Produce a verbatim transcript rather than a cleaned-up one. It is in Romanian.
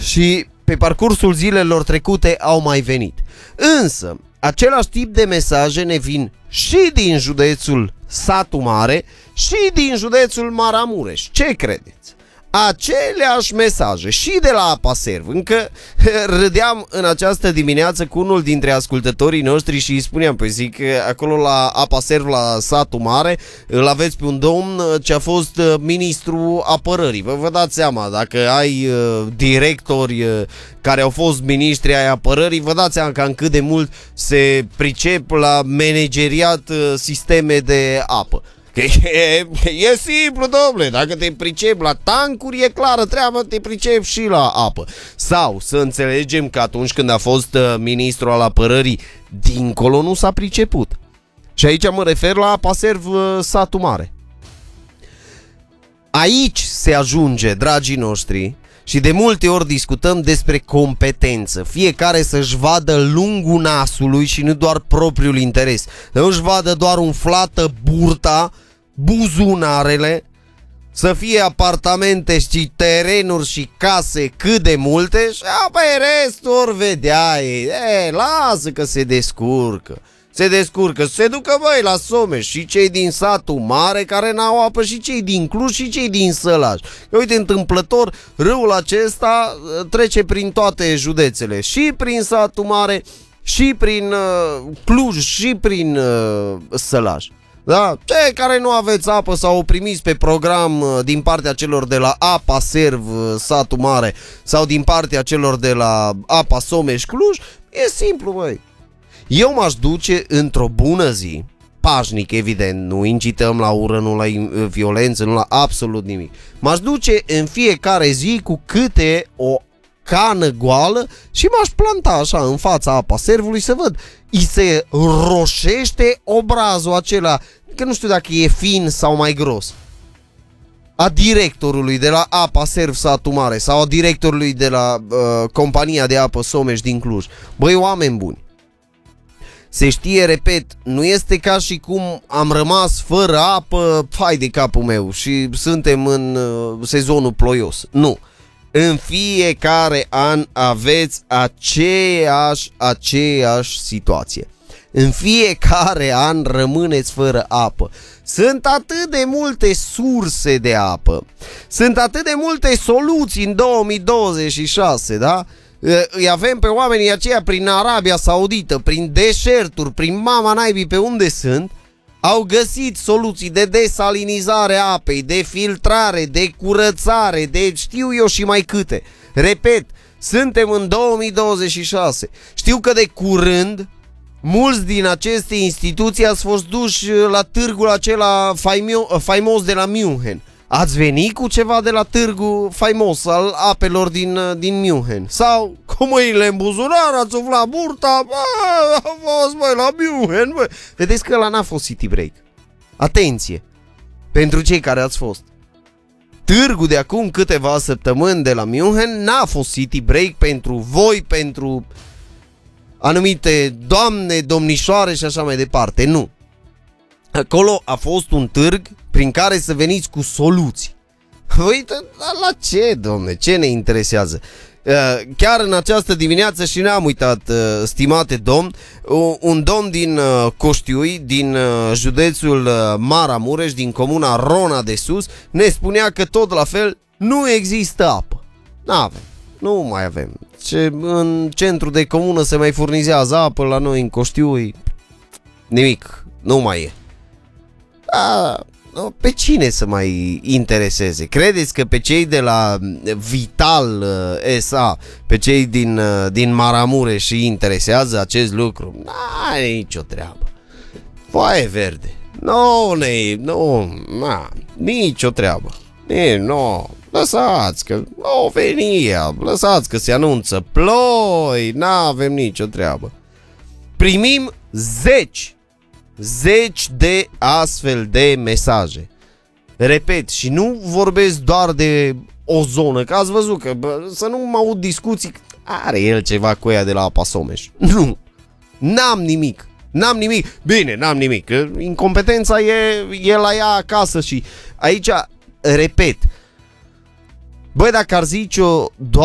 și pe parcursul zilelor trecute au mai venit. Însă, același tip de mesaje ne vin și din județul Satu Mare și din județul Maramureș. Ce credeți? Aceleași mesaje și de la Apaserv. Încă râdeam în această dimineață cu unul dintre ascultătorii noștri și îi spuneam, păi zic, acolo la Apaserv, la Satu Mare, îl aveți pe un domn ce a fost ministru apărării. Vă, vă dați seama, dacă ai uh, directori uh, care au fost ministri ai apărării, vă dați seama cam cât de mult se pricep la manageriat uh, sisteme de apă. E, e simplu, domnule, dacă te pricepi la tancuri, e clară treabă, te pricepi și la apă. Sau să înțelegem că atunci când a fost uh, ministru al apărării, dincolo nu s-a priceput. Și aici mă refer la Apaserv uh, Satu Mare. Aici se ajunge, dragii noștri, și de multe ori discutăm despre competență. Fiecare să-și vadă lungul nasului și nu doar propriul interes. Să nu-și vadă doar umflată burta, buzunarele, să fie apartamente și terenuri și case cât de multe și apoi restul ori vedea ei. E, lasă că se descurcă. Se descurcă, se ducă băi la Someș și cei din Satu Mare care n-au apă și cei din Cluj și cei din Sălaj. Că uite, întâmplător, râul acesta trece prin toate județele, și prin Satu Mare, și prin uh, Cluj, și prin uh, Sălaj. Da? Cei care nu aveți apă sau o primiți pe program uh, din partea celor de la Apaserv uh, Satu Mare sau din partea celor de la Apa Someș Cluj, e simplu, băi. Eu m-aș duce într-o bună zi, pașnic evident, nu incităm la ură, nu la violență, nu la absolut nimic. M-aș duce în fiecare zi cu câte o cană goală și m-aș planta așa în fața Apaservului să văd. I se roșește obrazul acela, că nu știu dacă e fin sau mai gros, a directorului de la Apaserv Satu Mare sau a directorului de la uh, compania de apă Someș din Cluj. Băi, oameni buni, se știe, repet, nu este ca și cum am rămas fără apă, hai de capul meu, și suntem în uh, sezonul ploios. Nu. În fiecare an aveți aceeași, aceeași situație. În fiecare an rămâneți fără apă. Sunt atât de multe surse de apă. Sunt atât de multe soluții în două mii douăzeci și șase, da? Îi avem pe oamenii aceia prin Arabia Saudită, prin deșerturi, prin mama naibii pe unde sunt. Au găsit soluții de desalinizare a apei, de filtrare, de curățare, de știu eu și mai câte. Repet, suntem în două mii douăzeci și șase. Știu că de curând mulți din aceste instituții ați fost duși la târgul acela faimio- faimos de la München. Ați venit cu ceva de la târgul faimos al apelor din, din München? Sau cu mâinile în buzunar ați umflat burta? Bă, a fost, băi, la München, bă. Vedeți că ăla n-a fost city break. Atenție! Pentru cei care ați fost. Târgul de acum câteva săptămâni de la München n-a fost city break pentru voi, pentru anumite doamne, domnișoare și așa mai departe. Nu. Acolo a fost un târg prin care să veniți cu soluții. Uite, la ce, domne? Ce ne interesează? Chiar în această dimineață, și ne-am uitat, stimate domn, un domn din Coștiui, din județul Maramureș, din comuna Rona de Sus, ne spunea că tot la fel nu există apă. N-avem, nu mai avem. Ce, în centru de comună se mai furnizează apă, la noi în Coștiui nimic, nu mai e. A, pe cine să mai intereseze? Credeți că pe cei de la Vital S A, pe cei din, din Maramureș și interesează acest lucru? N-are nicio treabă. Foaie verde. Nu, ne, nu, na, nicio treabă. Ne, nu, lăsați că o veni, lăsați că se anunță ploi, n-avem nicio treabă. Primim zeci Zeci de astfel de mesaje. Repet, și nu vorbesc doar de o zonă, că ați văzut că bă, să nu mă aud discuții, are el ceva cu ea de la Apa Someș. Nu, n-am nimic. N-am nimic. Bine, n-am nimic, că incompetența e, e la ea acasă. Și aici, repet, băi, dacă ar zice-o